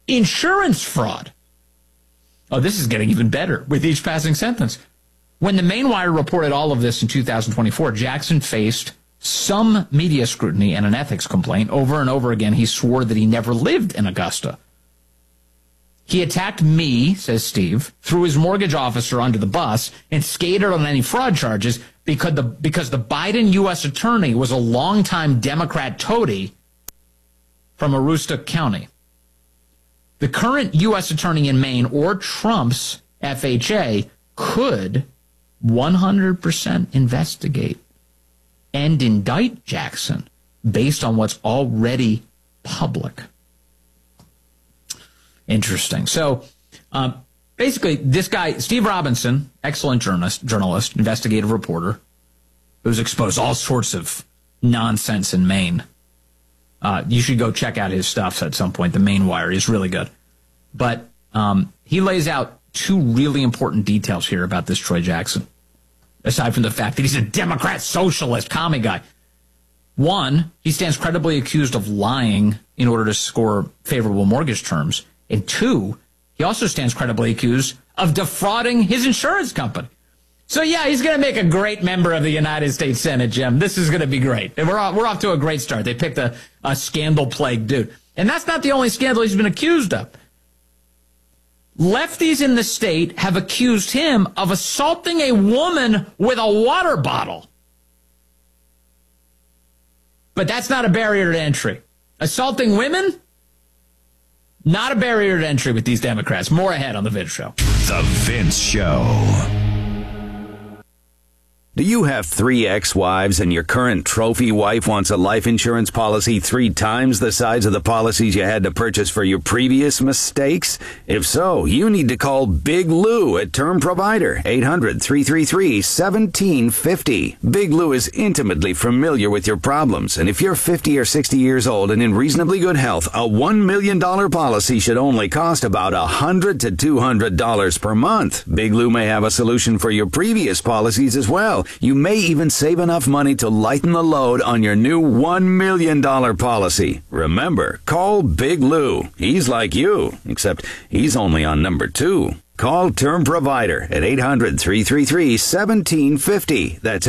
insurance fraud. Oh, this is getting even better with each passing sentence. When the Mainwire reported all of this in 2024, Jackson faced some media scrutiny and an ethics complaint. Over and over again, he swore that he never lived in Augusta. He attacked me, says Steve, threw his mortgage officer under the bus and skated on any fraud charges because the Biden U.S. attorney was a longtime Democrat toady from Aroostook County. The current U.S. attorney in Maine or Trump's FHA could 100% investigate and indict Jackson based on what's already public. Interesting. So basically, this guy, Steve Robinson, excellent journalist, investigative reporter, who's exposed all sorts of nonsense in Maine. You should go check out his stuff at some point. The Mainwire is really good. But he lays out two really important details here about this Troy Jackson, aside from the fact that he's a Democrat socialist commie guy. One, he stands credibly accused of lying in order to score favorable mortgage terms. And two, he also stands credibly accused of defrauding his insurance company. So, yeah, he's going to make a great member of the United States Senate, Jim. This is going to be great. And we're off to a great start. They picked a scandal-plagued dude. And that's not the only scandal he's been accused of. Lefties in the state have accused him of assaulting a woman with a water bottle. But that's not a barrier to entry. Assaulting women? Not a barrier to entry with these Democrats. More ahead on The Vince Show. The Vince Show. Do you have 3 ex-wives and your current trophy wife wants a life insurance policy 3 times the size of the policies you had to purchase for your previous mistakes? If so, you need to call Big Lou at Term Provider, 800-333-1750. Big Lou is intimately familiar with your problems, and if you're 50 or 60 years old and in reasonably good health, a $1 million policy should only cost about $100 to $200 per month. Big Lou may have a solution for your previous policies as well. You may even save enough money to lighten the load on your new $1 million policy. Remember, call Big Lou. He's like you, except he's only on number 2. Call Term Provider at 800-333-1750. That's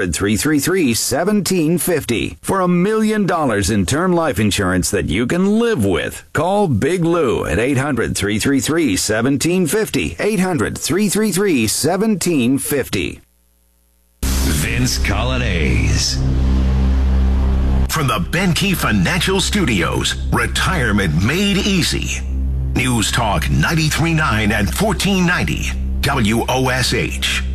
800-333-1750 for $1 million in term life insurance that you can live with. Call Big Lou at 800-333-1750. 800-333-1750. Vince Colonnese. From the Benke Financial Studios, retirement made easy. News Talk 93.9 and 1490 WOSH.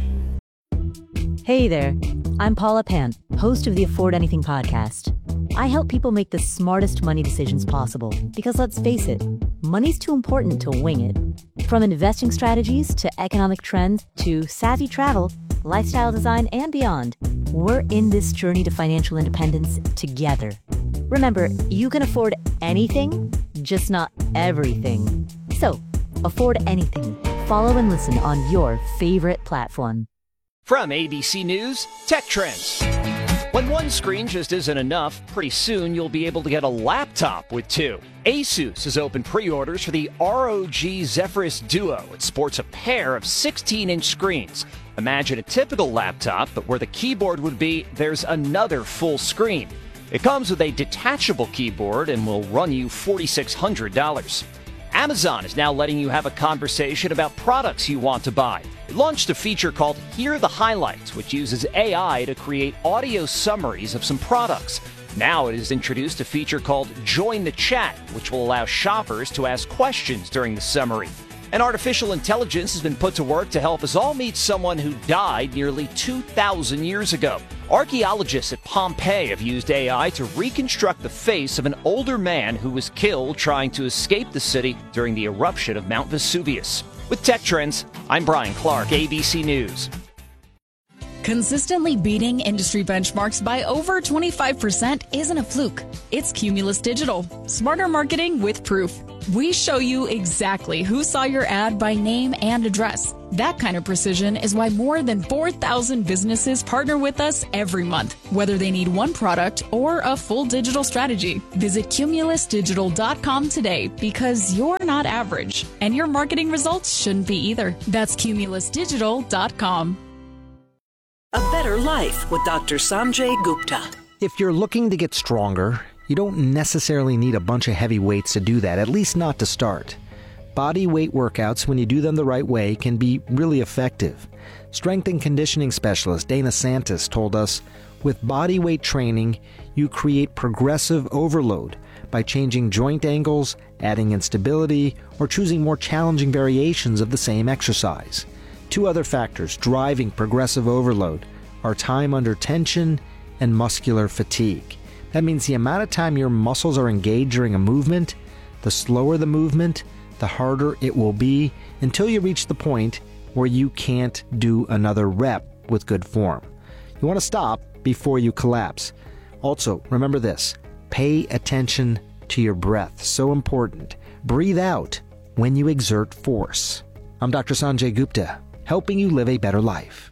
Hey there, I'm Paula Pant, host of the Afford Anything podcast. I help people make the smartest money decisions possible because, let's face it, money's too important to wing it. From investing strategies to economic trends to savvy travel, lifestyle design, and beyond, we're in this journey to financial independence together. Remember, you can afford anything, just not everything. So, afford anything. Follow and listen on your favorite platform. From ABC News, Tech Trends. When one screen just isn't enough, pretty soon you'll be able to get a laptop with 2. Asus has opened pre-orders for the ROG Zephyrus Duo. It sports a pair of 16-inch screens. Imagine a typical laptop, but where the keyboard would be, there's another full screen. It comes with a detachable keyboard and will run you $4,600. Amazon is now letting you have a conversation about products you want to buy. It launched a feature called Hear the Highlights, which uses AI to create audio summaries of some products. Now it has introduced a feature called Join the Chat, which will allow shoppers to ask questions during the summary. And artificial intelligence has been put to work to help us all meet someone who died nearly 2,000 years ago. Archaeologists at Pompeii have used AI to reconstruct the face of an older man who was killed trying to escape the city during the eruption of Mount Vesuvius. With Tech Trends, I'm Brian Clark, ABC News. Consistently beating industry benchmarks by over 25% isn't a fluke. It's Cumulus Digital. Smarter marketing with proof. We show you exactly who saw your ad by name and address. That kind of precision is why more than 4,000 businesses partner with us every month, whether they need one product or a full digital strategy. Visit CumulusDigital.com today because you're not average, and your marketing results shouldn't be either. That's CumulusDigital.com. A Better Life with Dr. Sanjay Gupta. If you're looking to get stronger, you don't necessarily need a bunch of heavy weights to do that, at least not to start. Body weight workouts, when you do them the right way, can be really effective. Strength and conditioning specialist Dana Santis told us, with body weight training, you create progressive overload by changing joint angles, adding instability, or choosing more challenging variations of the same exercise. Two other factors driving progressive overload are time under tension and muscular fatigue. That means the amount of time your muscles are engaged during a movement, the slower the movement, the harder it will be until you reach the point where you can't do another rep with good form. You want to stop before you collapse. Also, remember this, pay attention to your breath. So important. Breathe out when you exert force. I'm Dr. Sanjay Gupta, helping you live a better life.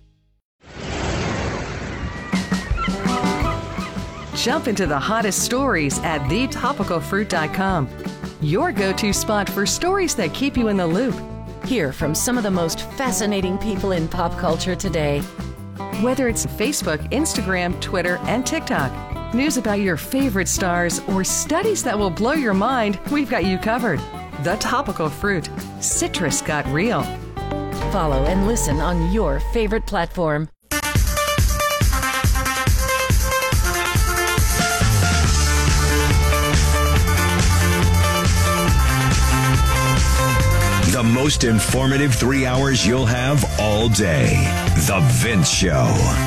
Jump into the hottest stories at thetopicalfruit.com. Your go-to spot for stories that keep you in the loop. Hear from some of the most fascinating people in pop culture today. Whether it's Facebook, Instagram, Twitter, and TikTok, news about your favorite stars, or studies that will blow your mind, we've got you covered. The Topical Fruit. Citrus got real. Follow and listen on your favorite platform. The most informative 3 hours you'll have all day. The Vince Show.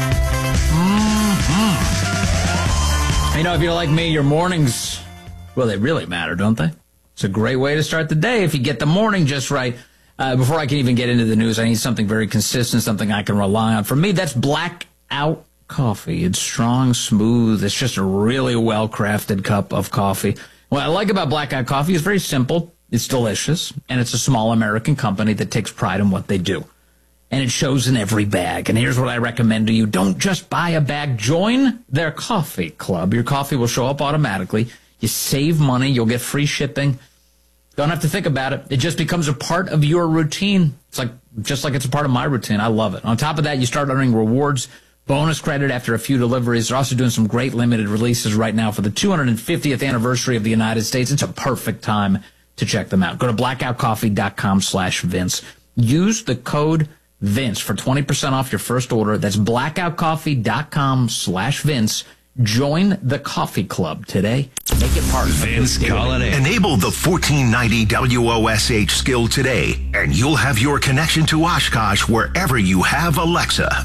You know, if you're like me, your mornings, well, they really matter, don't they? It's a great way to start the day if you get the morning just right. Before I can even get into the news, I need something very consistent, something I can rely on. For me, that's Blackout coffee. It's strong, smooth. It's just a really well-crafted cup of coffee. What I like about Blackout coffee is very simple. It's delicious, and it's a small American company that takes pride in what they do. And it shows in every bag. And here's what I recommend to you. Don't just buy a bag. Join their coffee club. Your coffee will show up automatically. You save money. You'll get free shipping. Don't have to think about it. It just becomes a part of your routine. It's just like it's a part of my routine. I love it. On top of that, you start earning rewards, bonus credit after a few deliveries. They're also doing some great limited releases right now for the 250th anniversary of the United States. It's a perfect time to check them out. Go to blackoutcoffee.com/Vince. Use the code Vince for 20% off your first order. That's blackoutcoffee.com/Vince. Join the coffee club today. Make it part of Vince Colonnade. Enable the 1490 WOSH skill today, and you'll have your connection to Oshkosh wherever you have Alexa.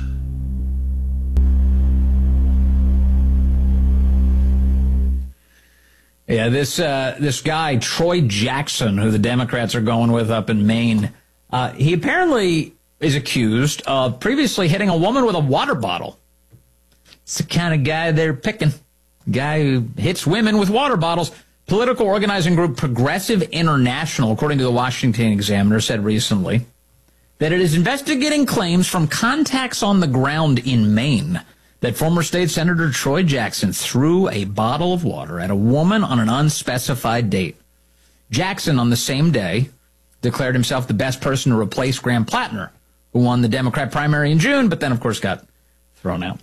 Yeah, this guy, Troy Jackson, who the Democrats are going with up in Maine, he apparently is accused of previously hitting a woman with a water bottle. It's the kind of guy they're picking. Guy who hits women with water bottles. Political organizing group Progressive International, according to the Washington Examiner, said recently that it is investigating claims from contacts on the ground in Maine that former state senator Troy Jackson threw a bottle of water at a woman on an unspecified date. Jackson, on the same day, declared himself the best person to replace Graham Plattner, who won the Democrat primary in June, but then, of course, got thrown out.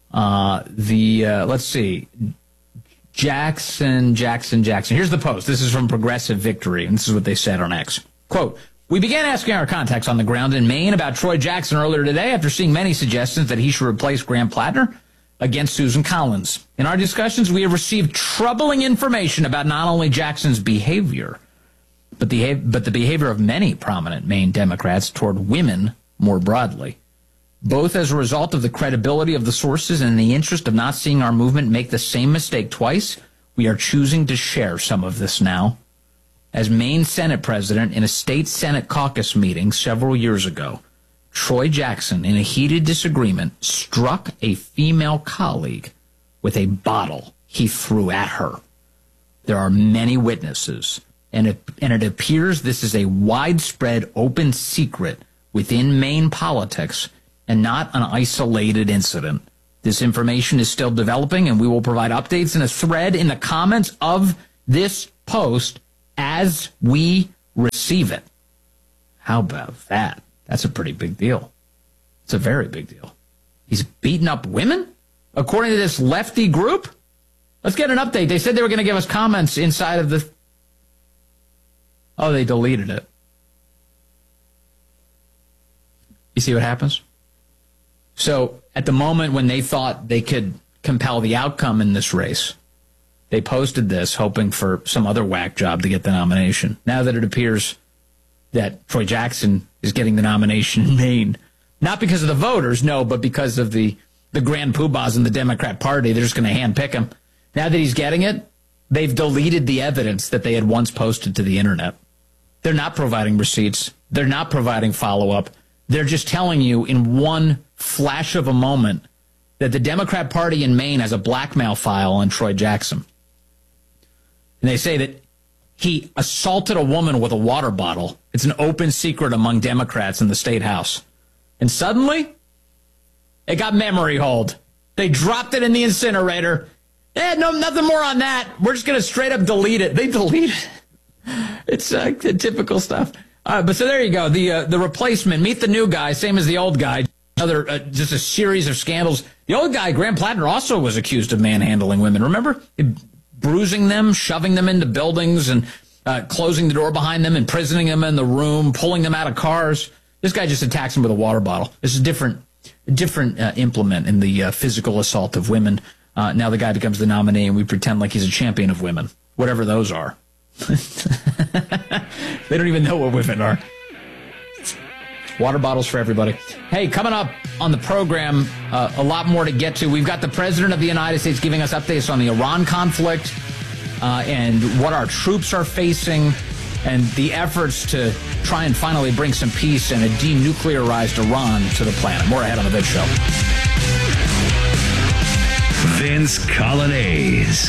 Let's see. Jackson. Here's the post. This is from Progressive Victory, and this is what they said on X. Quote, "We began asking our contacts on the ground in Maine about Troy Jackson earlier today after seeing many suggestions that he should replace Graham Plattner against Susan Collins. In our discussions, we have received troubling information about not only Jackson's behavior, but the behavior of many prominent Maine Democrats toward women more broadly. Both as a result of the credibility of the sources and in the interest of not seeing our movement make the same mistake twice, we are choosing to share some of this now. As Maine Senate president in a state Senate caucus meeting several years ago, Troy Jackson, in a heated disagreement, struck a female colleague with a bottle he threw at her. There are many witnesses, and it appears this is a widespread open secret within Maine politics and not an isolated incident. This information is still developing, and we will provide updates in a thread in the comments of this post as we receive it. How about that? That's a pretty big deal. It's a very big deal. He's beating up women? According to this lefty group? Let's get an update. They said they were going to give us comments inside of the... Oh, they deleted it. You see what happens? So at the moment when they thought they could compel the outcome in this race, they posted this hoping for some other whack job to get the nomination. Now that it appears that Troy Jackson is getting the nomination in Maine, not because of the voters, no, but because of the grand poobahs in the Democrat Party, they're just going to handpick him. Now that he's getting it, they've deleted the evidence that they had once posted to the internet. They're not providing receipts. They're not providing follow-up. They're just telling you in one flash of a moment that the Democrat Party in Maine has a blackmail file on Troy Jackson. And they say that he assaulted a woman with a water bottle. It's an open secret among Democrats in the state house. And suddenly, it got memory hold. They dropped it in the incinerator. No, nothing more on that. We're just going to straight up delete it. They deleted it. It's typical stuff. But so there you go. The replacement. Meet the new guy, same as the old guy. Another just a series of scandals. The old guy, Graham Plattner, also was accused of manhandling women. Remember? Bruising them, shoving them into buildings, and closing the door behind them, imprisoning them in the room, pulling them out of cars. This guy just attacks them with a water bottle. This is a different implement in the physical assault of women. Now the guy becomes the nominee, and we pretend like he's a champion of women, whatever those are. They don't even know what women are. Water bottles for everybody. Hey, coming up on the program, a lot more to get to. We've got the President of the United States giving us updates on the Iran conflict and what our troops are facing and the efforts to try and finally bring some peace and a denuclearized Iran to the planet. More ahead on The Vince Show. Vince Colonnese.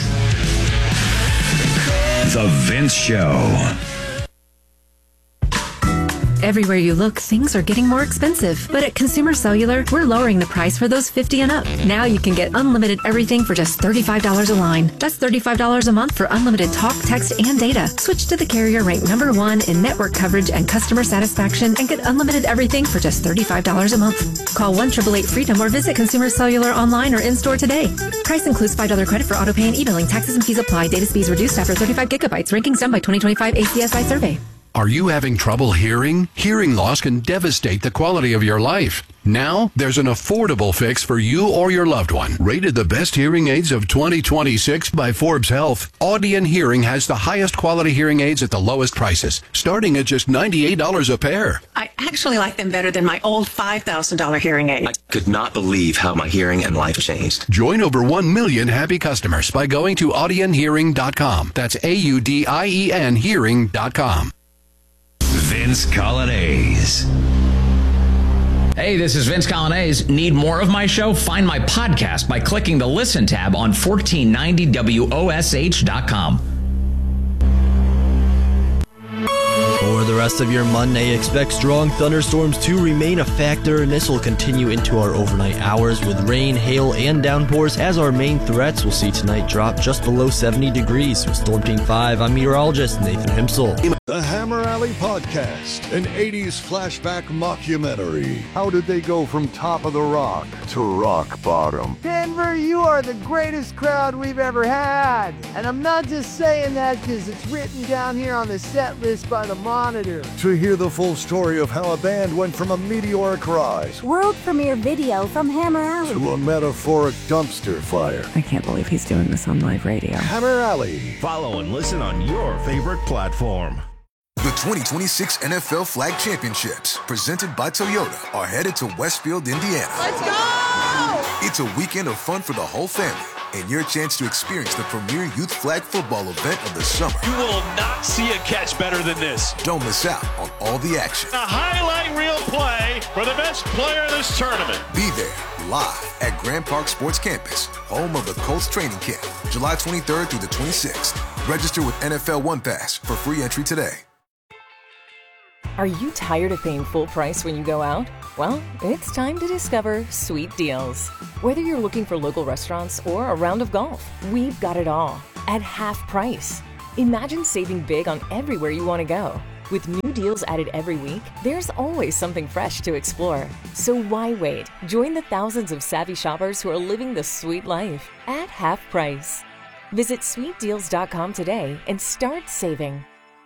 The Vince Show. Everywhere you look, things are getting more expensive. But at Consumer Cellular, we're lowering the price for those 50 and up. Now you can get unlimited everything for just $35 a line. That's $35 a month for unlimited talk, text, and data. Switch to the carrier ranked #1 in network coverage and customer satisfaction and get unlimited everything for just $35 a month. Call 1-888-FREEDOM or visit Consumer Cellular online or in-store today. Price includes $5 credit for auto pay and e-billing. Taxes and fees apply. Data speeds reduced after 35 gigabytes. Rankings done by 2025 ACSI survey. Are you having trouble hearing? Hearing loss can devastate the quality of your life. Now, there's an affordable fix for you or your loved one. Rated the best hearing aids of 2026 by Forbes Health, Audion Hearing has the highest quality hearing aids at the lowest prices, starting at just $98 a pair. I actually like them better than my old $5,000 hearing aid. I could not believe how my hearing and life changed. Join over 1 million happy customers by going to audionhearing.com. That's AUDIEN hearing.com. Vince Colonnese. Hey, this is Vince Colonnese. Need more of my show? Find my podcast by clicking the Listen tab on 1490WOSH.com. For the rest of your Monday, expect strong thunderstorms to remain a factor, and this will continue into our overnight hours with rain, hail, and downpours as our main threats. We'll see tonight drop just below 70 degrees. With Storm Team 5, I'm meteorologist Nathan Himsel. The Hammer Alley Podcast, an 80s flashback mockumentary. How did they go from top of the rock to rock bottom? Denver, you are the greatest crowd we've ever had. And I'm not just saying that because it's written down here on the set list by the Monitor. To hear the full story of how a band went from a meteoric rise, world premiere video from Hammer Alley, to a metaphoric dumpster fire. I can't believe he's doing this on live radio. Hammer Alley. Follow and listen on your favorite platform. The 2026 NFL Flag Championships, presented by Toyota, are headed to Westfield, Indiana. Let's go! It's a weekend of fun for the whole family, and your chance to experience the premier youth flag football event of the summer. You will not see a catch better than this. Don't miss out on all the action. A highlight reel play for the best player in this tournament. Be there, live at Grand Park Sports Campus, home of the Colts training camp, July 23rd through the 26th. Register with NFL One Pass for free entry today. Are you tired of paying full price when you go out? Well, it's time to discover Sweet Deals. Whether you're looking for local restaurants or a round of golf, we've got it all at half price. Imagine saving big on everywhere you want to go. With new deals added every week, there's always something fresh to explore. So why wait? Join the thousands of savvy shoppers who are living the sweet life at half price. Visit sweetdeals.com today and start saving.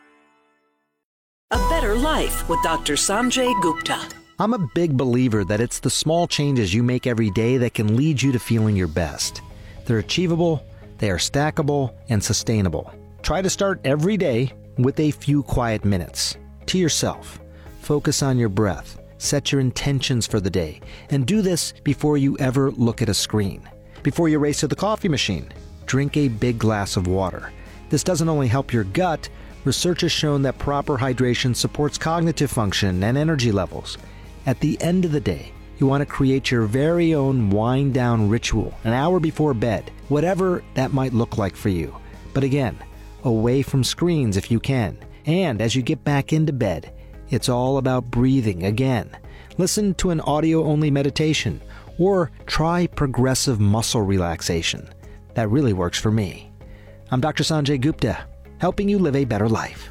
A Better Life with Dr. Sanjay Gupta. I'm a big believer that it's the small changes you make every day that can lead you to feeling your best. They're achievable, they are stackable, and sustainable. Try to start every day with a few quiet minutes to yourself. Focus on your breath, set your intentions for the day, and do this before you ever look at a screen. Before you race to the coffee machine, drink a big glass of water. This doesn't only help your gut, research has shown that proper hydration supports cognitive function and energy levels. At the end of the day, you want to create your very own wind-down ritual an hour before bed, whatever that might look like for you. But again, away from screens if you can. And as you get back into bed, it's all about breathing again. Listen to an audio-only meditation or try progressive muscle relaxation. That really works for me. I'm Dr. Sanjay Gupta, helping you live a better life.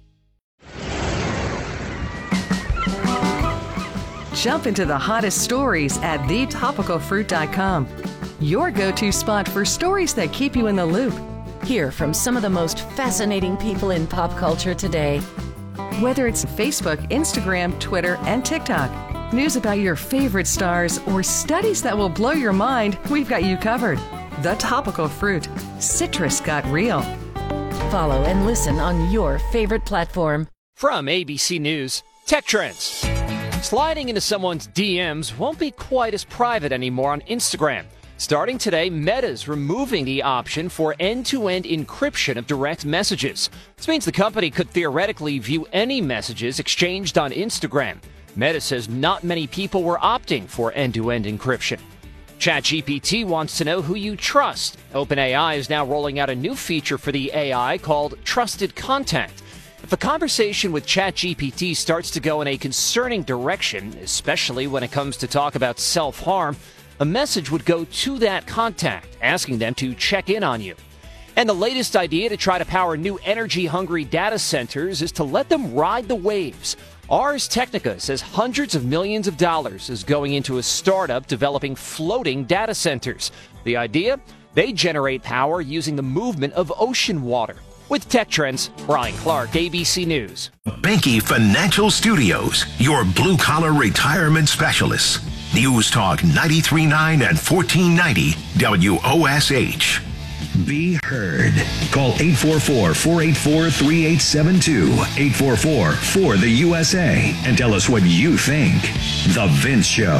Jump into the hottest stories at thetopicalfruit.com. Your go-to spot for stories that keep you in the loop. Hear from some of the most fascinating people in pop culture today. Whether it's Facebook, Instagram, Twitter, and TikTok, news about your favorite stars, or studies that will blow your mind, we've got you covered. The Topical Fruit. Citrus got real. Follow and listen on your favorite platform. From ABC News, Tech Trends. Sliding into someone's DMs won't be quite as private anymore on Instagram. Starting today, Meta's removing the option for end-to-end encryption of direct messages. This means the company could theoretically view any messages exchanged on Instagram. Meta says not many people were opting for end-to-end encryption. ChatGPT wants to know who you trust. OpenAI is now rolling out a new feature for the AI called Trusted Contact. If a conversation with ChatGPT starts to go in a concerning direction, especially when it comes to talk about self-harm, a message would go to that contact, asking them to check in on you. And the latest idea to try to power new energy-hungry data centers is to let them ride the waves. Ars Technica says hundreds of millions of dollars is going into a startup developing floating data centers. The idea? They generate power using the movement of ocean water. With Tech Trends, Brian Clark, ABC News. Banky Financial Studios, your blue-collar retirement specialists. News Talk 93.9 and 1490 WOSH. Be heard. Call 844-484-3872. 844-4-the-USA. And tell us what you think. The Vince Show.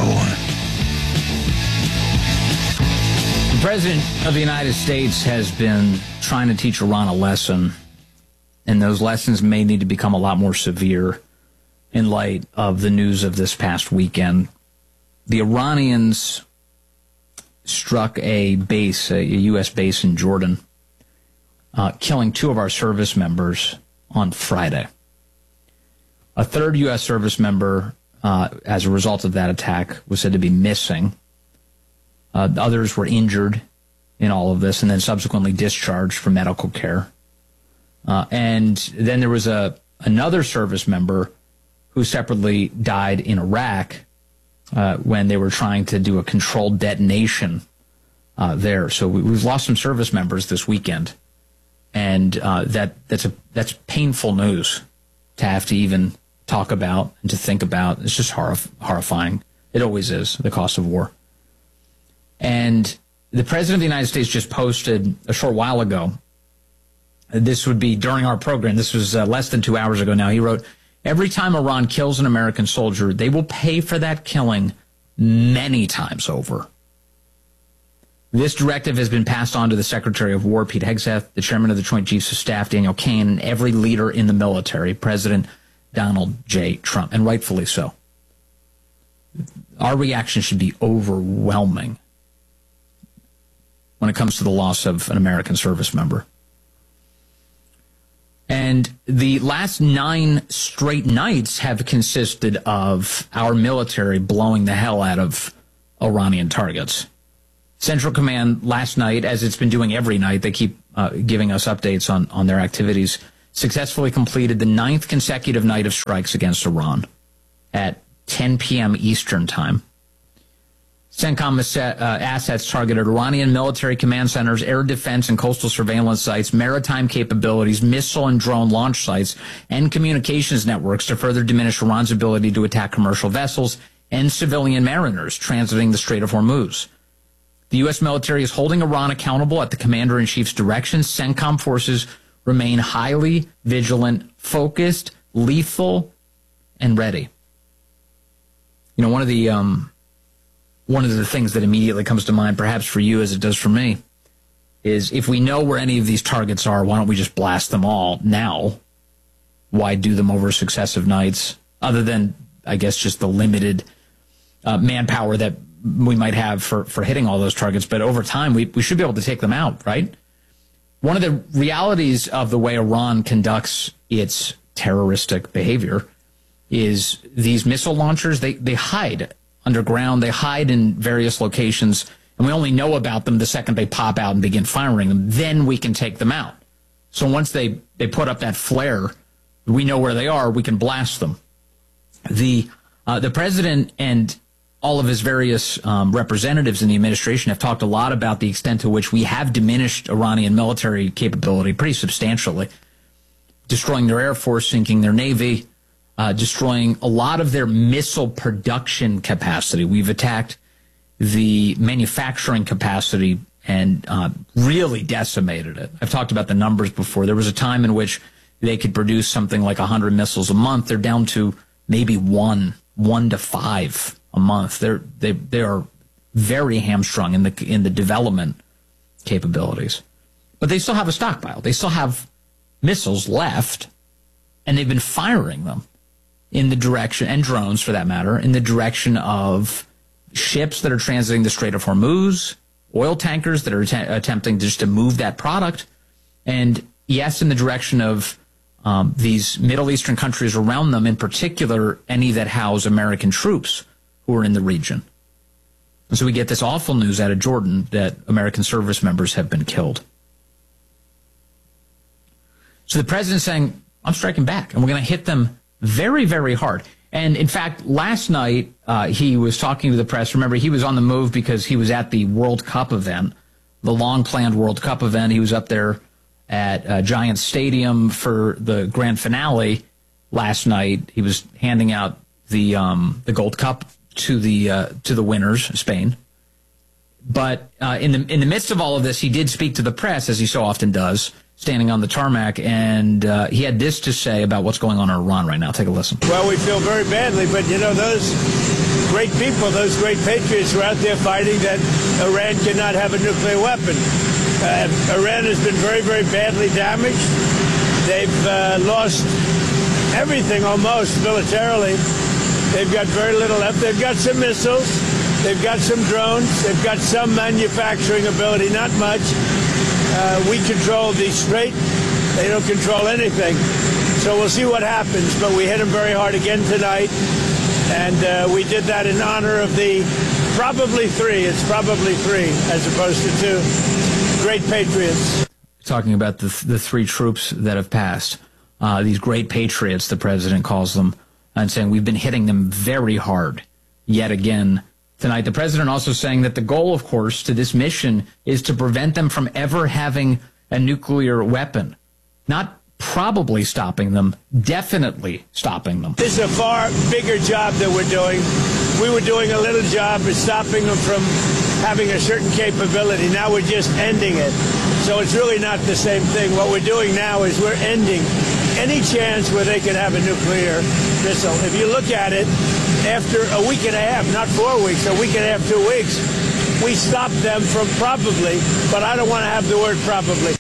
The President of the United States has been trying to teach Iran a lesson, and those lessons may need to become a lot more severe in light of the news of this past weekend. The Iranians struck a base, a U.S. base in Jordan, killing 2 of our service members on Friday. A third U.S. service member, as a result of that attack, was said to be missing. Others were injured in all of this and then subsequently discharged for medical care. And then there was another service member who separately died in Iraq when they were trying to do a controlled detonation there. So we've lost some service members this weekend, and that's painful news to have to even talk about and to think about. It's just horrifying. It always is, the cost of war. And the President of the United States just posted a short while ago, this would be during our program, this was less than 2 hours ago now, he wrote, "Every time Iran kills an American soldier, they will pay for that killing many times over." This directive has been passed on to the Secretary of War, Pete Hegseth, the Chairman of the Joint Chiefs of Staff, Daniel Kaine, and every leader in the military, President Donald J. Trump, and rightfully so. Our reaction should be overwhelming when it comes to the loss of an American service member. And the last 9 straight nights have consisted of our military blowing the hell out of Iranian targets. Central Command last night, as it's been doing every night, they keep giving us updates on their activities, successfully completed the 9th consecutive night of strikes against Iran at 10 p.m. Eastern Time. CENTCOM assets targeted Iranian military command centers, air defense and coastal surveillance sites, maritime capabilities, missile and drone launch sites, and communications networks to further diminish Iran's ability to attack commercial vessels and civilian mariners transiting the Strait of Hormuz. The U.S. military is holding Iran accountable at the commander-in-chief's direction. CENTCOM forces remain highly vigilant, focused, lethal, and ready. You know, one of the things that immediately comes to mind, perhaps for you as it does for me, is if we know where any of these targets are, why don't we just blast them all now? Why do them over successive nights? Other than, I guess, just the limited manpower that we might have for hitting all those targets. But over time, we should be able to take them out, right? One of the realities of the way Iran conducts its terroristic behavior is these missile launchers, they hide underground, they hide in various locations, and we only know about them the second they pop out and begin firing them. Then we can take them out. So once they put up that flare, we know where they are, we can blast them. The president and all of his various representatives in the administration have talked a lot about the extent to which we have diminished Iranian military capability pretty substantially, destroying their air force, sinking their navy, destroying a lot of their missile production capacity. We've attacked the manufacturing capacity and really decimated it. I've talked about the numbers before. There was a time in which they could produce something like 100 missiles a month. They're down to maybe one to 5 a month. They are very hamstrung in the development capabilities. But they still have a stockpile. They still have missiles left, and they've been firing them in the direction, and drones for that matter, in the direction of ships that are transiting the Strait of Hormuz, oil tankers that are attempting just to move that product, and yes, in the direction of these Middle Eastern countries around them, in particular, any that house American troops who are in the region. And so we get this awful news out of Jordan that American service members have been killed. So the president's saying, I'm striking back, and we're going to hit them very, very hard. And in fact, last night, he was talking to the press. Remember, he was on the move because he was at the World Cup event, the long-planned World Cup event. He was up there at Giants Stadium for the grand finale last night. He was handing out the Gold Cup to the winners, Spain. But in the midst of all of this, he did speak to the press, as he so often does, standing on the tarmac, and he had this to say about what's going on in Iran right now. Take a listen. Well, we feel very badly, but you know, those great people, those great patriots were out there fighting that Iran cannot have a nuclear weapon. Iran has been very, very badly damaged. They've lost everything almost militarily. They've got very little left. They've got some missiles. They've got some drones. They've got some manufacturing ability, not much. We control the strait. They don't control anything. So we'll see what happens. But we hit them very hard again tonight. And we did that in honor of the probably 3. It's probably 3 as opposed to 2 great patriots. Talking about the 3 troops that have passed. These great patriots, the president calls them, and saying we've been hitting them very hard yet again tonight. The president also saying that the goal, of course, to this mission is to prevent them from ever having a nuclear weapon. Not probably stopping them, definitely stopping them. This is a far bigger job that we're doing. We were doing a little job of stopping them from having a certain capability. Now we're just ending it. So it's really not the same thing. What we're doing now is we're ending any chance where they could have a nuclear missile. If you look at it, after a week and a half, not 4 weeks, a week and a half, 2 weeks, we stopped them from probably, but I don't want to have the word probably.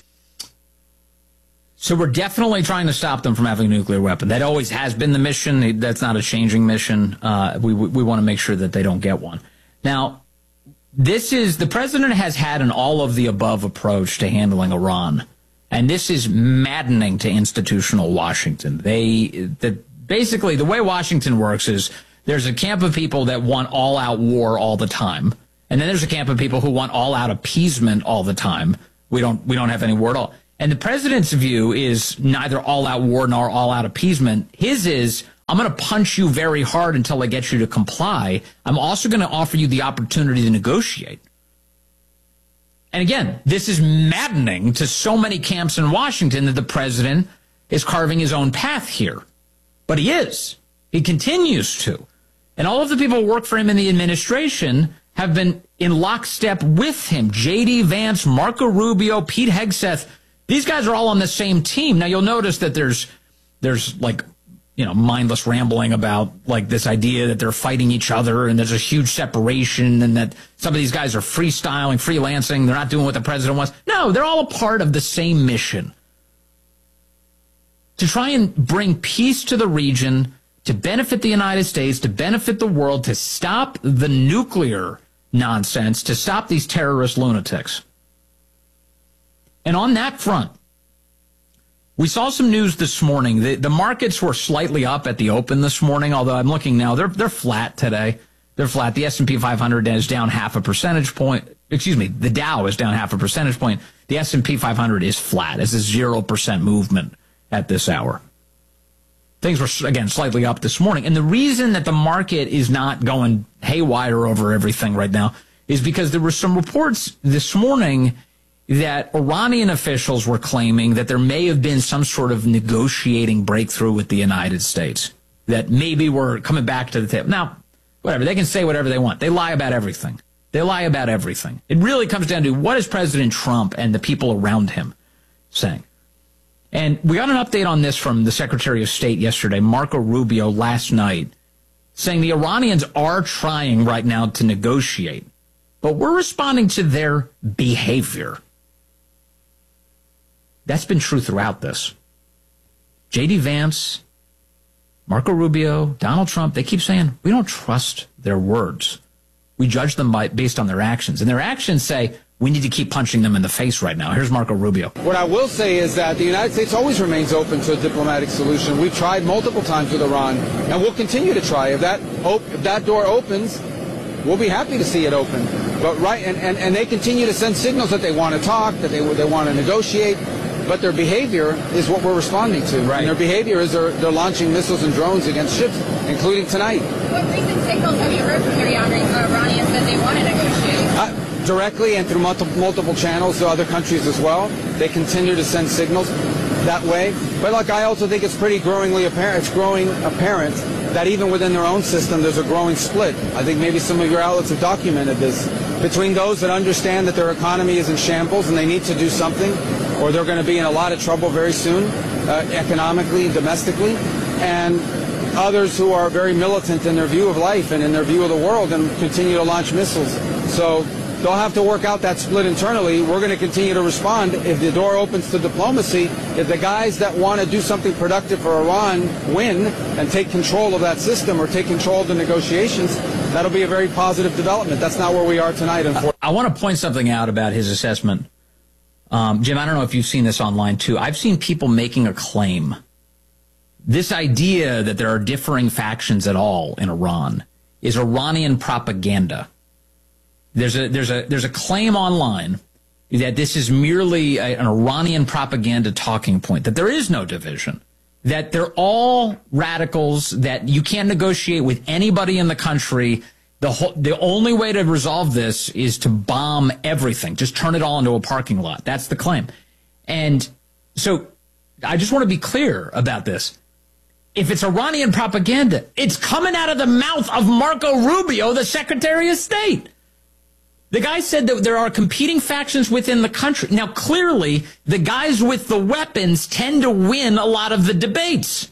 So we're definitely trying to stop them from having a nuclear weapon. That always has been the mission. That's not a changing mission. We want to make sure that they don't get one. Now, the president has had an all-of-the-above approach to handling Iran And this is maddening to institutional Washington. Basically, the way Washington works is there's a camp of people that want all-out war all the time. And then there's a camp of people who want all-out appeasement all the time. We don't have any war at all. And the president's view is neither all-out war nor all-out appeasement. His is, I'm going to punch you very hard until I get you to comply. I'm also going to offer you the opportunity to negotiate. And again, this is maddening to so many camps in Washington that the president is carving his own path here. But he is. He continues to. And all of the people who work for him in the administration have been in lockstep with him. J.D. Vance, Marco Rubio, Pete Hegseth. These guys are all on the same team. Now, you'll notice that there's like, mindless rambling about like this idea that they're fighting each other and there's a huge separation and that some of these guys are freestyling, freelancing. They're not doing what the president wants. No, they're all a part of the same mission. To try and bring peace to the region, to benefit the United States, to benefit the world, to stop the nuclear nonsense, to stop these terrorist lunatics. And on that front, we saw some news this morning. The markets were slightly up at the open this morning, although I'm looking now, they're flat today. They're flat. The S&P 500 is down 0.5 percentage point. Excuse me, the Dow is down 0.5 percentage point. The S&P 500 is flat. It's a 0% movement at this hour. Things were, again, slightly up this morning. And the reason that the market is not going haywire over everything right now is because there were some reports this morning that Iranian officials were claiming that there may have been some sort of negotiating breakthrough with the United States, that maybe we're coming back to the table. Now, whatever, they can say whatever they want. They lie about everything. They lie about everything. It really comes down to what is President Trump and the people around him saying. And we got an update on this from the Secretary of State yesterday, Marco Rubio, last night, saying the Iranians are trying right now to negotiate, but we're responding to their behavior. That's been true throughout this. J.D. Vance, Marco Rubio, Donald Trump, they keep saying, we don't trust their words. We judge them based on their actions. And their actions say, we need to keep punching them in the face right now. Here's Marco Rubio. What I will say is that the United States always remains open to a diplomatic solution. We've tried multiple times with Iran, and we'll continue to try. If that door opens, we'll be happy to see it open. But and they continue to send signals that they want to talk, that they want to negotiate. But their behavior is what we're responding to. Right. And their behavior is they're launching missiles and drones against ships, including tonight. What recent signals have you heard from the Iranians that they want to negotiate? Directly and through multiple channels to other countries as well. They continue to send signals that way. But look, I also think it's growing apparent that even within their own system, there's a growing split. I think maybe some of your outlets have documented this, between those that understand that their economy is in shambles and they need to do something, or they're going to be in a lot of trouble very soon, economically, domestically, and others who are very militant in their view of life and in their view of the world and continue to launch missiles. So they'll have to work out that split internally. We're going to continue to respond. If the door opens to diplomacy, if the guys that want to do something productive for Iran win and take control of that system or take control of the negotiations, that'll be a very positive development. That's not where we are tonight, unfortunately. I want to point something out about his assessment. Jim, I don't know if you've seen this online, too. I've seen people making a claim. This idea that there are differing factions at all in Iran is Iranian propaganda. There's a claim online that this is merely an Iranian propaganda talking point, that there is no division, that they're all radicals, that you can't negotiate with anybody in the country. The only way to resolve this is to bomb everything. Just turn it all into a parking lot. That's the claim. And so I just want to be clear about this. If it's Iranian propaganda, it's coming out of the mouth of Marco Rubio, the Secretary of State. The guy said that there are competing factions within the country. Now, clearly, the guys with the weapons tend to win a lot of the debates.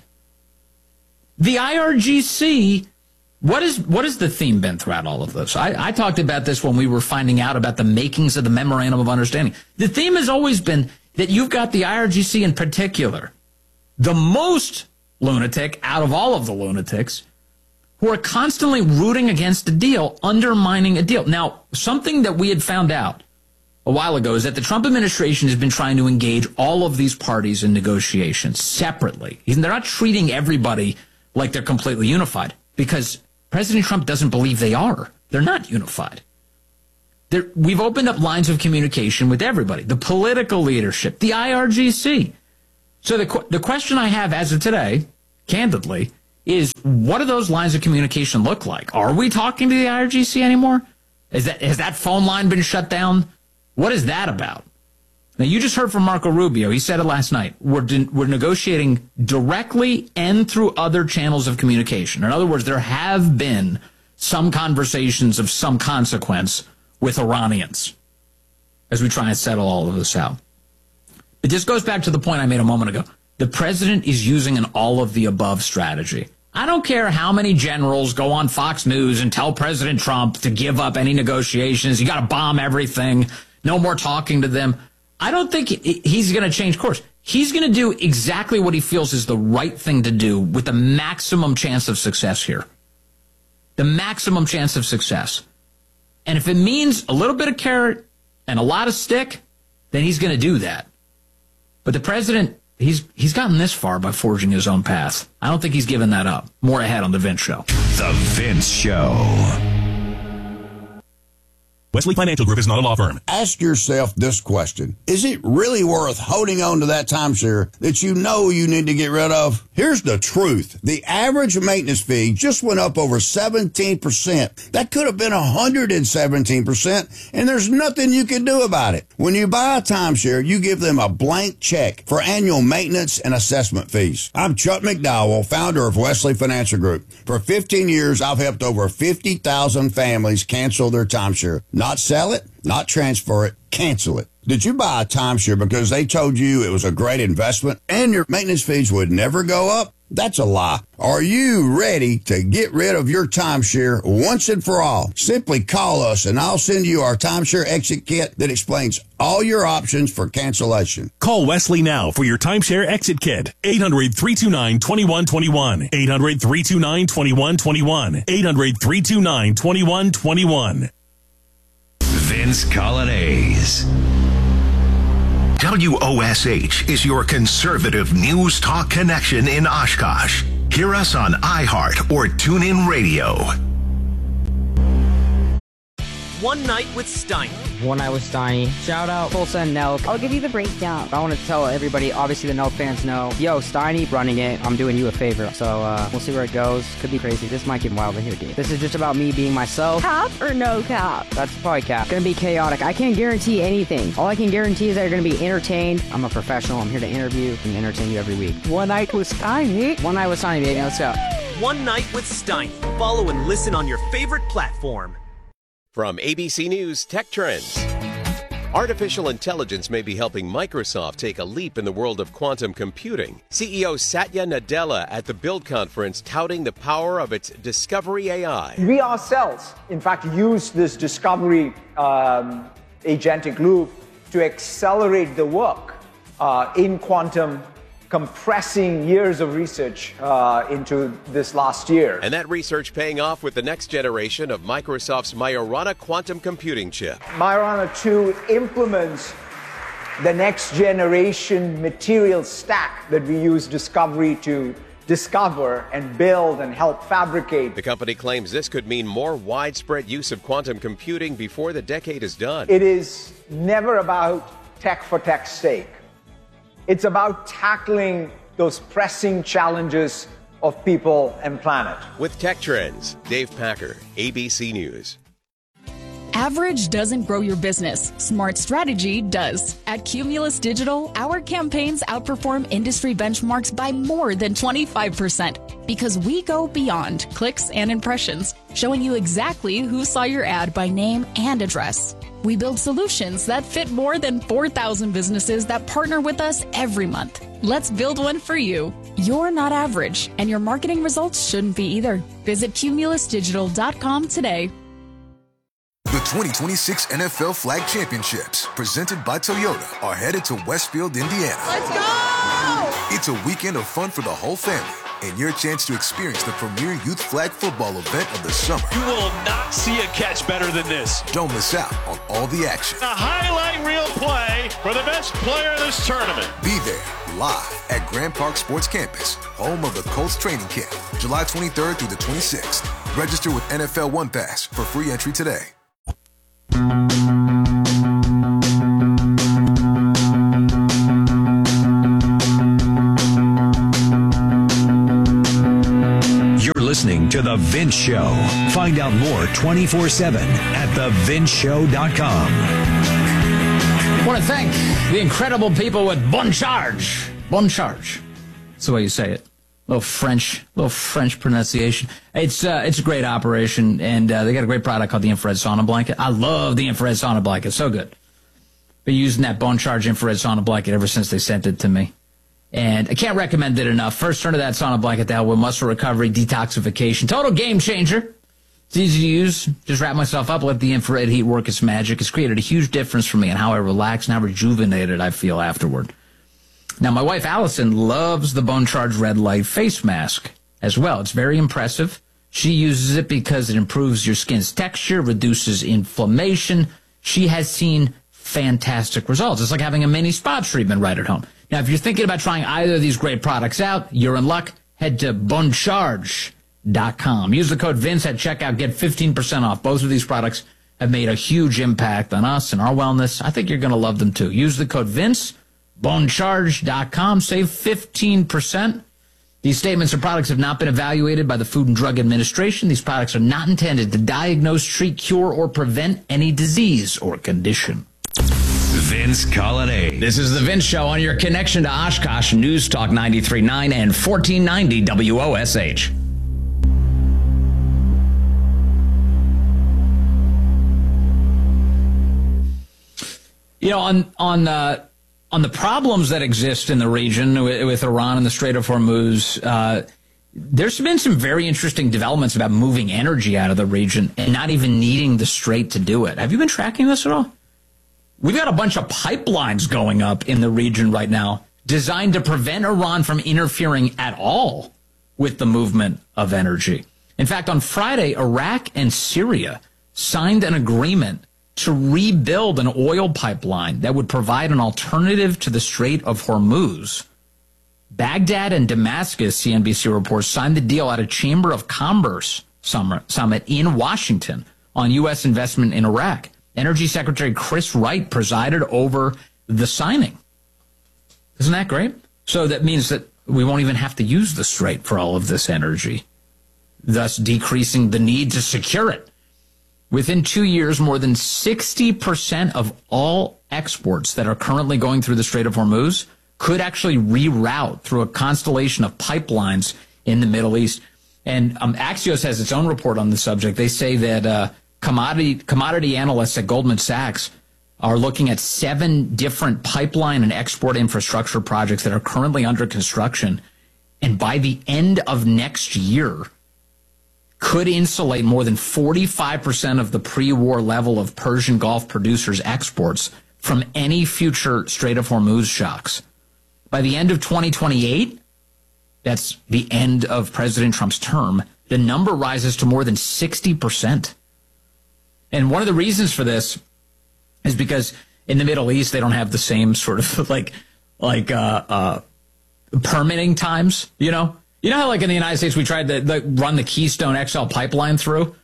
The IRGC, what is the theme been throughout all of this? I talked about this when we were finding out about the makings of the Memorandum of Understanding. The theme has always been that you've got the IRGC in particular, the most lunatic out of all of the lunatics, who are constantly rooting against a deal, undermining a deal. Now, something that we had found out a while ago is that the Trump administration has been trying to engage all of these parties in negotiations separately. They're not treating everybody like they're completely unified because President Trump doesn't believe they are. They're not unified. We've opened up lines of communication with everybody, the political leadership, the IRGC. So the question I have as of today, candidly, is what do those lines of communication look like? Are we talking to the IRGC anymore? Has that phone line been shut down? What is that about? Now, you just heard from Marco Rubio. He said it last night. We're negotiating directly and through other channels of communication. In other words, there have been some conversations of some consequence with Iranians as we try and settle all of this out. But this goes back to the point I made a moment ago. The president is using an all-of-the-above strategy. I don't care how many generals go on Fox News and tell President Trump to give up any negotiations. You got to bomb everything. No more talking to them. I don't think he's going to change course. He's going to do exactly what he feels is the right thing to do with the maximum chance of success here. The maximum chance of success. And if it means a little bit of carrot and a lot of stick, then he's going to do that. But the president, he's gotten this far by forging his own path. I don't think he's given that up. More ahead on The Vince Show. The Vince Show. Wesley Financial Group is not a law firm. Ask yourself this question. Is it really worth holding on to that timeshare that you know you need to get rid of? Here's the truth. The average maintenance fee just went up over 17%. That could have been 117%, and there's nothing you can do about it. When you buy a timeshare, you give them a blank check for annual maintenance and assessment fees. I'm Chuck McDowell, founder of Wesley Financial Group. For 15 years, I've helped over 50,000 families cancel their timeshare. Not sell it, not transfer it, cancel it. Did you buy a timeshare because they told you it was a great investment and your maintenance fees would never go up? That's a lie. Are you ready to get rid of your timeshare once and for all? Simply call us and I'll send you our timeshare exit kit that explains all your options for cancellation. Call Wesley now for your timeshare exit kit. 800-329-2121. 800-329-2121. 800-329-2121. Vince Colonnese. WOSH is your conservative news talk connection in Oshkosh. Hear us on iHeart or TuneIn Radio. One Night with Steiny. One Night with Steiny. Shout out Full Send Nelk. I'll give you the breakdown. I want to tell everybody, obviously the Nelk fans know, yo, Steiny running it. I'm doing you a favor. So we'll see where it goes. Could be crazy. This might get wild in here, dude. This is just about me being myself. Cap or no cap? That's probably cap. Gonna be chaotic. I can't guarantee anything. All I can guarantee is that you're gonna be entertained. I'm a professional. I'm here to interview and entertain you every week. One Night with Steiny. One Night with Steiny, baby. Let's go. One Night with Steiny. Follow and listen on your favorite platform. From ABC News Tech Trends. Artificial intelligence may be helping Microsoft take a leap in the world of quantum computing. CEO Satya Nadella at the Build conference touting the power of its Discovery AI. We ourselves, in fact, use this Discovery agentic loop to accelerate the work in quantum, compressing years of research into this last year. And that research paying off with the next generation of Microsoft's Majorana quantum computing chip. Majorana 2 implements the next generation material stack that we use Discovery to discover and build and help fabricate. The company claims this could mean more widespread use of quantum computing before the decade is done. It is never about tech for tech's sake. It's about tackling those pressing challenges of people and planet. With Tech Trends, Dave Packer, ABC News. Average doesn't grow your business. Smart strategy does. At Cumulus Digital, our campaigns outperform industry benchmarks by more than 25% because we go beyond clicks and impressions, showing you exactly who saw your ad by name and address. We build solutions that fit more than 4,000 businesses that partner with us every month. Let's build one for you. You're not average, and your marketing results shouldn't be either. Visit cumulusdigital.com today. The 2026 NFL Flag Championships, presented by Toyota, are headed to Westfield, Indiana. Let's go! It's a weekend of fun for the whole family. and your chance to experience the premier youth flag football event of the summer. You will not see a catch better than this. Don't miss out on all the action. A highlight reel play for the best player of this tournament. Be there live at Grand Park Sports Campus, home of the Colts training camp, July 23rd through the 26th. Register with NFL One Pass for free entry today. Listening to The Vince Show. Find out more 24/7 at thevinceshow.com. I want to thank the incredible people with Bon Charge. Bon Charge. That's the way you say it. Little French pronunciation. It's a great operation, and they got a great product called the Infrared Sauna Blanket. I love the Infrared Sauna Blanket. It's so good. Been using that Bon Charge Infrared Sauna Blanket ever since they sent it to me. And I can't recommend it enough. First, turn to that sauna blanket to help with muscle recovery, detoxification. Total game changer. It's easy to use. Just wrap myself up, let the infrared heat work its magic. It's created a huge difference for me in how I relax and how rejuvenated I feel afterward. Now, my wife, Allison, loves the Bone Charge Red Light face mask as well. It's very impressive. She uses it because it improves your skin's texture, reduces inflammation. She has seen fantastic results. It's like having a mini spa treatment right at home. Now, if you're thinking about trying either of these great products out, you're in luck. Head to boncharge.com. Use the code Vince at checkout. Get 15% off. Both of these products have made a huge impact on us and our wellness. I think you're going to love them, too. Use the code Vince, boncharge.com. Save 15%. These statements or products have not been evaluated by the Food and Drug Administration. These products are not intended to diagnose, treat, cure, or prevent any disease or condition. Vince Colonnade. This is The Vince Show on your connection to Oshkosh News Talk 93.9 and 1490 WOSH. You know, on the problems that exist in the region with Iran and the Strait of Hormuz, there's been some very interesting developments about moving energy out of the region and not even needing the strait to do it. Have you been tracking this at all? We've got a bunch of pipelines going up in the region right now designed to prevent Iran from interfering at all with the movement of energy. In fact, on Friday, Iraq and Syria signed an agreement to rebuild an oil pipeline that would provide an alternative to the Strait of Hormuz. Baghdad and Damascus, CNBC reports, signed the deal at a Chamber of Commerce summit in Washington on U.S. investment in Iraq. Energy Secretary Chris Wright presided over the signing. Isn't that great? So that means that we won't even have to use the strait for all of this energy, thus decreasing the need to secure it. Within 2 years, more than 60% of all exports that are currently going through the Strait of Hormuz could actually reroute through a constellation of pipelines in the Middle East. And Axios has its own report on the subject. They say that commodity analysts at Goldman Sachs are looking at 7 different pipeline and export infrastructure projects that are currently under construction, and by the end of next year could insulate more than 45% of the pre-war level of Persian Gulf producers' exports from any future Strait of Hormuz shocks. By the end of 2028, that's the end of President Trump's term, the number rises to more than 60%. And one of the reasons for this is because in the Middle East, they don't have the same sort of permitting times, you know? You know how like in the United States, we tried to run the Keystone XL pipeline through?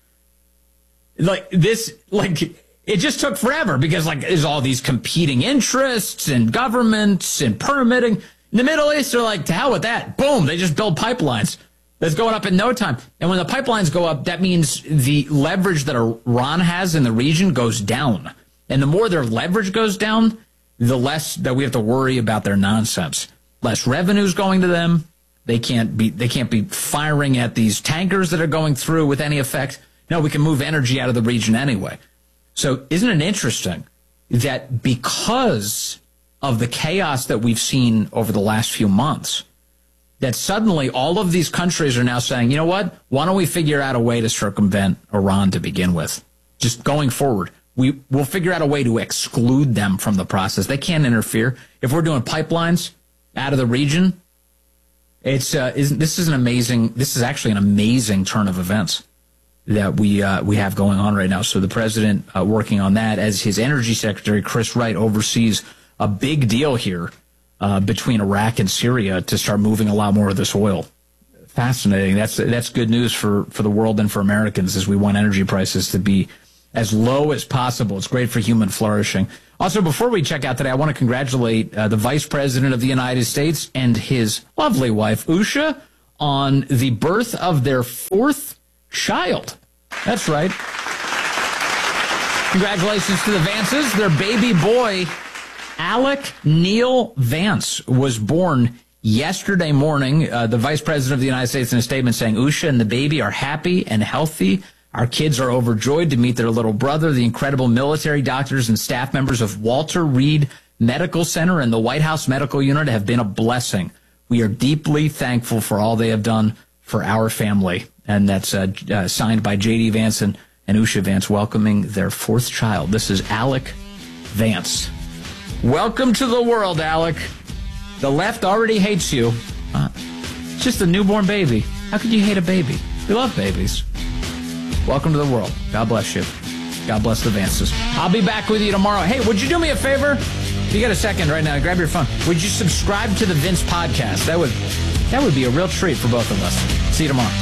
It just took forever because there's all these competing interests and governments and permitting. In the Middle East, they're like, to hell with that. Boom, they just build pipelines. That's going up in no time. And when the pipelines go up, that means the leverage that Iran has in the region goes down. And the more their leverage goes down, the less that we have to worry about their nonsense. Less revenues going to them. They can't be firing at these tankers that are going through with any effect. No, we can move energy out of the region anyway. So isn't it interesting that because of the chaos that we've seen over the last few months, that suddenly all of these countries are now saying, you know what, why don't we figure out a way to circumvent Iran to begin with? Just going forward, we'll figure out a way to exclude them from the process. They can't interfere. If we're doing pipelines out of the region, This is actually an amazing turn of events that we have going on right now. So the president working on that as his energy secretary, Chris Wright, oversees a big deal here between Iraq and Syria to start moving a lot more of this oil. Fascinating. That's good news for the world and for Americans as we want energy prices to be as low as possible. It's great for human flourishing. Also, before we check out today, I want to congratulate the Vice President of the United States and his lovely wife, Usha, on the birth of their 4th child. That's right. Congratulations to the Vances. Their baby boy, Alec Neil Vance, was born yesterday morning. The Vice President of the United States in a statement saying, Usha and the baby are happy and healthy. Our kids are overjoyed to meet their little brother. The incredible military doctors and staff members of Walter Reed Medical Center and the White House Medical Unit have been a blessing. We are deeply thankful for all they have done for our family. And that's signed by J.D. Vance and Usha Vance, welcoming their 4th child. This is Alec Vance. Welcome to the world, Alec. The left already hates you. It's just a newborn baby. How could you hate a baby? We love babies. Welcome to the world. God bless you. God bless the Vances. I'll be back with you tomorrow. Hey, would you do me a favor? If you got a second right now, grab your phone. Would you subscribe to the Vince podcast? That would be a real treat for both of us. See you tomorrow.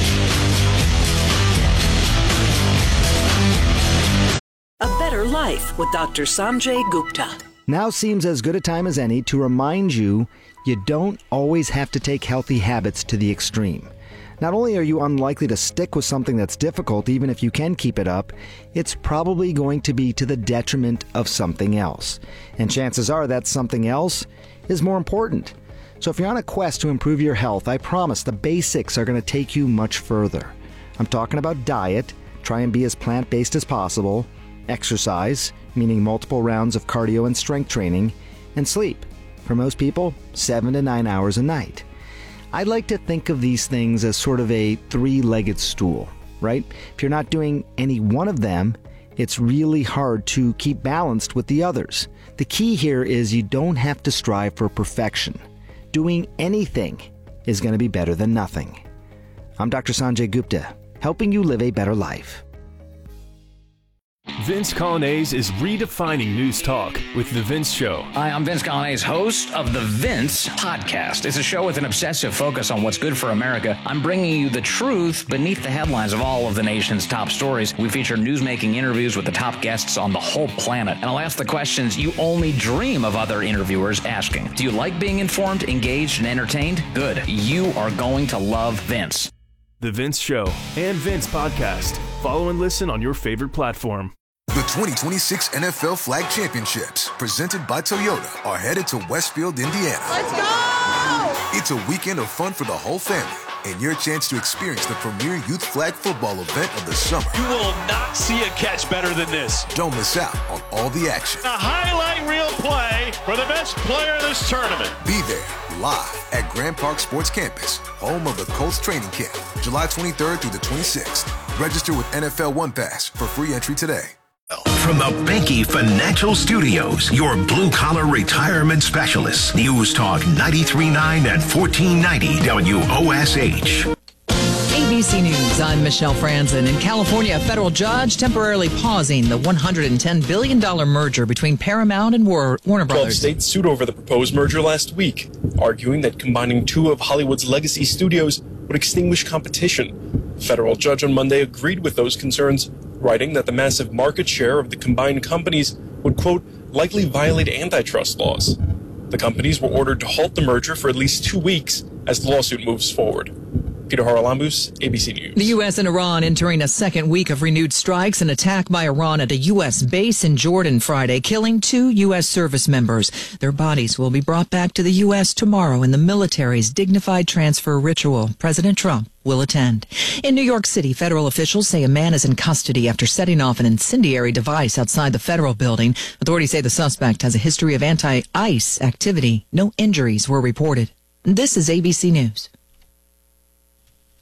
A Better Life with Dr. Sanjay Gupta. Now seems as good a time as any to remind you don't always have to take healthy habits to the extreme. Not only are you unlikely to stick with something that's difficult, even if you can keep it up, it's probably going to be to the detriment of something else. And chances are that something else is more important. So if you're on a quest to improve your health, I promise the basics are going to take you much further. I'm talking about diet, try and be as plant-based as possible, exercise, meaning multiple rounds of cardio and strength training, and sleep. For most people, 7 to 9 hours a night. I'd like to think of these things as sort of a 3-legged stool, right? If you're not doing any one of them, it's really hard to keep balanced with the others. The key here is you don't have to strive for perfection. Doing anything is going to be better than nothing. I'm Dr. Sanjay Gupta, helping you live a better life. Vince Coglianese is redefining news talk with The Vince Show. Hi, I'm Vince Coglianese, host of The Vince Podcast. It's a show with an obsessive focus on what's good for America. I'm bringing you the truth beneath the headlines of all of the nation's top stories. We feature newsmaking interviews with the top guests on the whole planet. And I'll ask the questions you only dream of other interviewers asking. Do you like being informed, engaged, and entertained? Good. You are going to love Vince. The Vince Show and Vince Podcast. Follow and listen on your favorite platform. The 2026 NFL Flag Championships, presented by Toyota, are headed to Westfield, Indiana. Let's go! It's a weekend of fun for the whole family and your chance to experience the premier youth flag football event of the summer. You will not see a catch better than this. Don't miss out on all the action. A highlight reel play for the best player in this tournament. Be there live at Grand Park Sports Campus, home of the Colts training camp, July 23rd through the 26th. Register with NFL One Pass for free entry today. From the Banky Financial Studios, your blue-collar retirement specialists. News Talk 93.9 and 1490 WOSH. ABC News, I'm Michelle Franzen. In California, a federal judge temporarily pausing the $110 billion merger between Paramount and Warner Brothers. 12 states sued over the proposed merger last week, arguing that combining two of Hollywood's legacy studios would extinguish competition. A federal judge on Monday agreed with those concerns, writing that the massive market share of the combined companies would, quote, likely violate antitrust laws. The companies were ordered to halt the merger for at least 2 weeks as the lawsuit moves forward. Peter Haralambous, ABC News. The U.S. and Iran entering a second week of renewed strikes. An attack by Iran at a U.S. base in Jordan Friday, killing 2 U.S. service members. Their bodies will be brought back to the U.S. tomorrow in the military's dignified transfer ritual. President Trump will attend. In New York City, federal officials say a man is in custody after setting off an incendiary device outside the federal building. Authorities say the suspect has a history of anti-ICE activity. No injuries were reported. This is ABC News.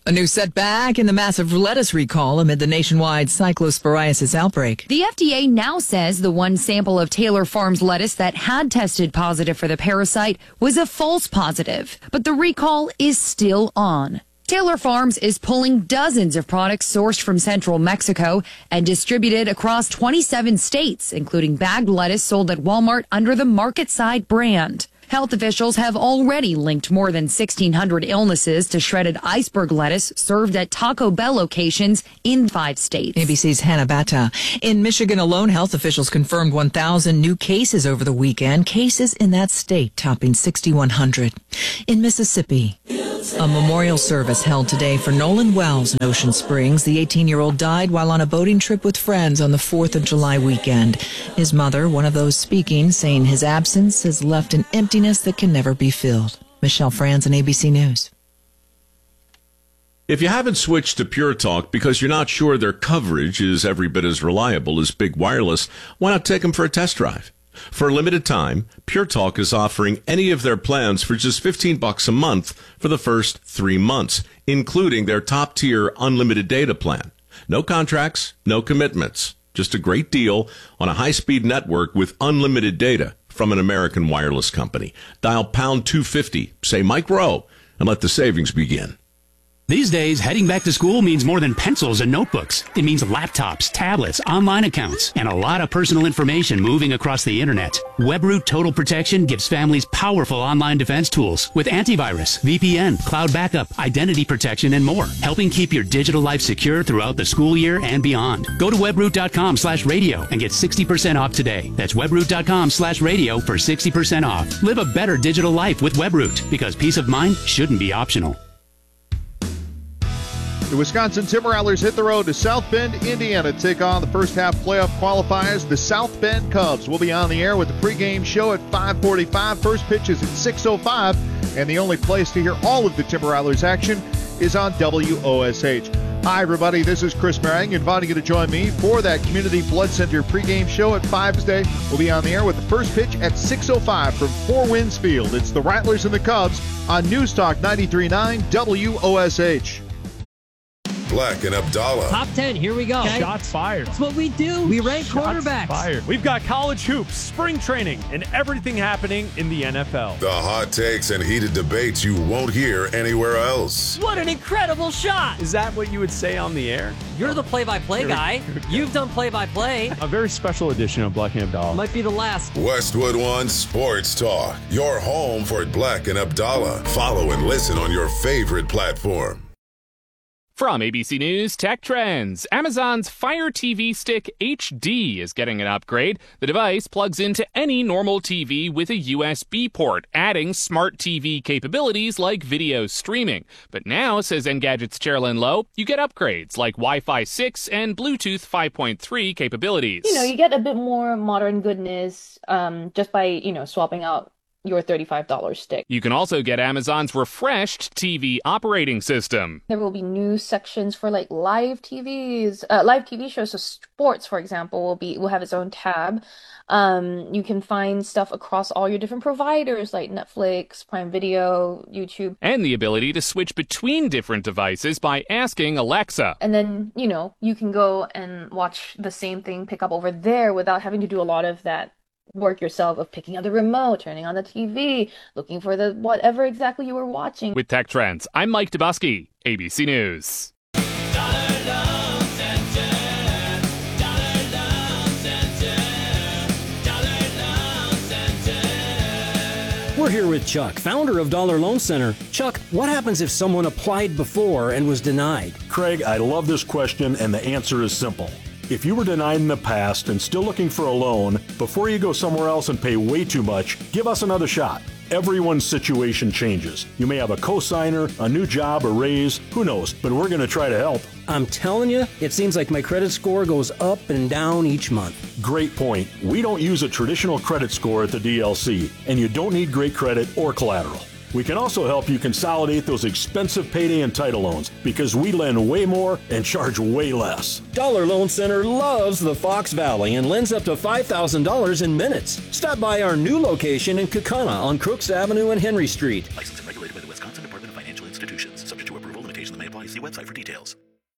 A new setback in the massive lettuce recall amid the nationwide cyclosporiasis outbreak. The FDA now says the one sample of Taylor Farms lettuce that had tested positive for the parasite was a false positive, but the recall is still on. Taylor Farms is pulling dozens of products sourced from central Mexico and distributed across 27 states, including bagged lettuce sold at Walmart under the Market Side brand. Health officials have already linked more than 1,600 illnesses to shredded iceberg lettuce served at Taco Bell locations in 5 states. ABC's Hannah Batta. In Michigan alone, health officials confirmed 1,000 new cases over the weekend. Cases in that state topping 6,100. In Mississippi, a memorial service held today for Nolan Wells in Ocean Springs. The 18-year-old died while on a boating trip with friends on the 4th of July weekend. His mother, one of those speaking, saying his absence has left an emptiness that can never be filled. Michelle Franz on ABC News. If you haven't switched to Pure Talk because you're not sure their coverage is every bit as reliable as Big Wireless, why not take them for a test drive? For a limited time, Pure Talk is offering any of their plans for just $15 a month for the first 3 months, including their top-tier unlimited data plan. No contracts, no commitments. Just a great deal on a high-speed network with unlimited data from an American wireless company. Dial pound 250, say Mike Rowe, and let the savings begin. These days, heading back to school means more than pencils and notebooks. It means laptops, tablets, online accounts, and a lot of personal information moving across the internet. WebRoot Total Protection gives families powerful online defense tools with antivirus, VPN, cloud backup, identity protection, and more, helping keep your digital life secure throughout the school year and beyond. Go to webroot.com/radio and get 60% off today. That's webroot.com/radio for 60% off. Live a better digital life with WebRoot, because peace of mind shouldn't be optional. The Wisconsin Timberrattlers hit the road to South Bend, Indiana to take on the first half playoff qualifiers. The South Bend Cubs will be on the air with the pregame show at 5:45. First pitch is at 6:05, and the only place to hear all of the Timberrattlers action is on WOSH. Hi, everybody. This is Chris Merring, inviting you to join me for that Community Blood Center pregame show at 5 today. We'll be on the air with the first pitch at 6:05 from Four Winds Field. It's the Rattlers and the Cubs on News Talk 93.9 WOSH. Black and Abdallah. Top 10, here we go. Okay. Shots fired. That's what we do. We rank quarterbacks. Fired. We've got college hoops, spring training, and everything happening in the NFL. The hot takes and heated debates you won't hear anywhere else. What an incredible shot. Is that what you would say on the air? You're the play-by-play guy. You've done play-by-play. A very special edition of Black and Abdallah. Might be the last. Westwood One Sports Talk. Your home for Black and Abdallah. Follow and listen on your favorite platform. From ABC News Tech Trends, Amazon's Fire TV Stick HD is getting an upgrade. The device plugs into any normal TV with a USB port, adding smart TV capabilities like video streaming. But now, says Engadget's Chairlyn Lowe, you get upgrades like Wi-Fi 6 and Bluetooth 5.3 capabilities. You get a bit more modern goodness just by, swapping out your $35 stick. You can also get Amazon's refreshed TV operating system. There will be new sections for live TVs, live TV shows. So sports, for example, will have its own tab. You can find stuff across all your different providers like Netflix, Prime Video, YouTube. And the ability to switch between different devices by asking Alexa. And then, you can go and watch the same thing pick up over there without having to do a lot of that work yourself of picking up the remote, turning on the TV, looking for the whatever exactly you were watching. With Tech Trends, I'm Mike Dubusky, ABC News. We're here with Chuck, founder of Dollar Loan Center. Chuck, what happens if someone applied before and was denied? Craig, I love this question, and the answer is simple. If you were denied in the past and still looking for a loan, before you go somewhere else and pay way too much, give us another shot. Everyone's situation changes. You may have a cosigner, a new job, a raise, who knows, but we're going to try to help. I'm telling you, it seems like my credit score goes up and down each month. Great point. We don't use a traditional credit score at the DLC, and you don't need great credit or collateral. We can also help you consolidate those expensive payday and title loans because we lend way more and charge way less. Dollar Loan Center loves the Fox Valley and lends up to $5,000 in minutes. Stop by our new location in Kaukauna on Crooks Avenue and Henry Street. Licensed and regulated by the Wisconsin Department of Financial Institutions. Subject to approval, limitations may apply. See See website for details.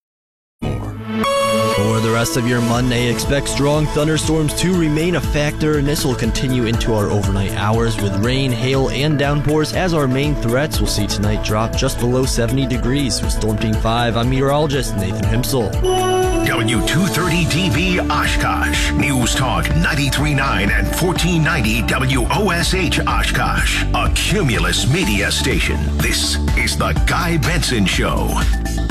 For the rest of your Monday, expect strong thunderstorms to remain a factor, and this will continue into our overnight hours with rain, hail, and downpours as our main threats. We'll see tonight drop just below 70 degrees. With Storm Team 5, I'm meteorologist Nathan Himsel. W230DB Oshkosh. News Talk 93.9 and 1490 WOSH Oshkosh. A Cumulus media station. This is The Guy Benson Show.